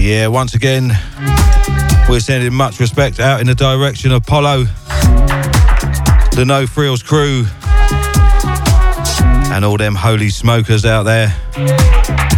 Yeah, once again, we're sending much respect out in the direction of Polo, the No Frills crew, and all them holy smokers out there.